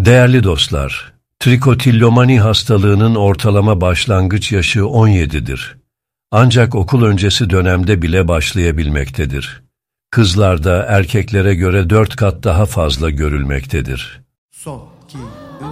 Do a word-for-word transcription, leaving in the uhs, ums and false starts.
Değerli dostlar, trikotillomani hastalığının ortalama başlangıç yaşı on yedidir. Ancak okul öncesi dönemde bile başlayabilmektedir. Kızlarda erkeklere göre dört kat daha fazla görülmektedir. Son, iki,